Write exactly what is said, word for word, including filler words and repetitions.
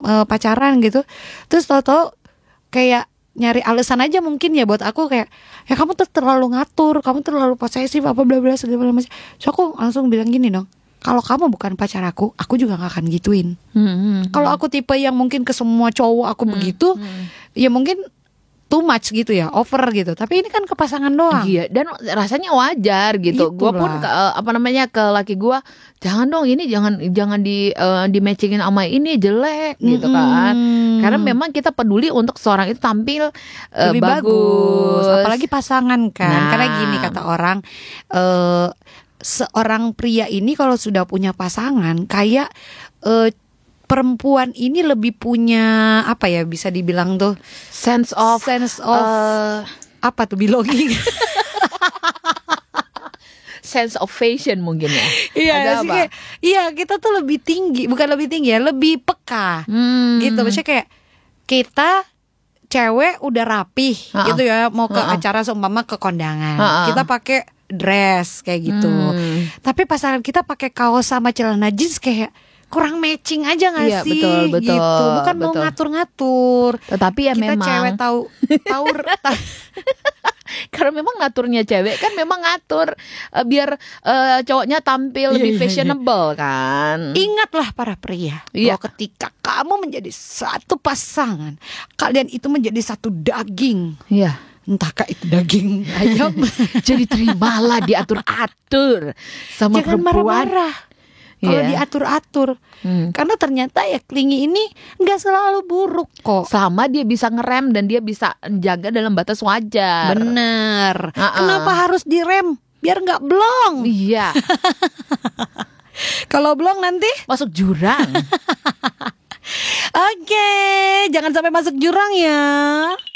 uh, pacaran gitu. Terus tau-tau kayak nyari alasan aja mungkin ya buat aku kayak ya kamu tuh terlalu ngatur, kamu terlalu posesif apa bla bla segala macam. So aku langsung bilang gini dong, kalau kamu bukan pacar aku, aku juga gak akan gituin. Hmm, hmm, kalau aku tipe yang mungkin ke semua cowok aku hmm, begitu, hmm. ya mungkin too much gitu ya, over gitu. Tapi ini kan ke pasangan doang. Iya, dan rasanya wajar gitu. Gue pun ke, apa namanya ke laki gue, jangan dong ini jangan jangan di uh, di matchingin sama ini jelek gitu mm-hmm. kan. Karena memang kita peduli untuk seorang itu tampil uh, lebih bagus. bagus, apalagi pasangan kan. Nah. Karena gini kata orang, uh, seorang pria ini kalau sudah punya pasangan kayak uh, perempuan ini lebih punya apa ya bisa dibilang tuh sense of sense of uh, apa tuh belonging. Sense of fashion mungkin ya. Iya, sih kayak, iya kita tuh lebih tinggi, bukan lebih tinggi ya, lebih peka. Hmm. Gitu maksudnya kayak kita cewek udah rapih uh-uh. gitu ya, mau ke uh-uh. acara seumpama ke kondangan. Uh-uh. Kita pakai dress kayak gitu. Hmm. Tapi pasangan kita pakai kaos sama celana jeans kayak kurang matching aja nggak iya, sih? Betul, betul, gitu. Bukan betul. mau ngatur-ngatur. Tetapi ya kita memang cewek tahu tahu ta- karena memang ngaturnya cewek kan memang ngatur uh, biar uh, cowoknya tampil lebih iya, fashionable iya. kan. Ingatlah para pria, iya. bahwa ketika kamu menjadi satu pasangan, kalian itu menjadi satu daging. Iya. Entahkah itu daging ayam. Jadi terimalah diatur-atur sama jangan perempuan. Marah-marah. Kalau yeah. diatur-atur, hmm. karena ternyata ya Klingi ini nggak selalu buruk kok. Sama dia bisa ngerem dan dia bisa jaga dalam batas wajar. Bener. Uh-uh. Kenapa harus direm? Biar nggak blong. Iya. Kalau blong nanti masuk jurang. Oke, jangan sampai masuk jurang ya.